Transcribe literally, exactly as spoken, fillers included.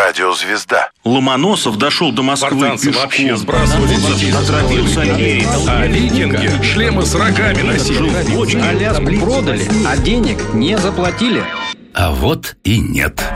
Радиозвезда. Ломоносов дошел до Москвы Спартанцы пешком. вообще сбрасывали детей. Отравился Берия. А викинги шлемы с рогами носили. Жил в бочке. Аляску продали, а денег не заплатили. А вот и нет.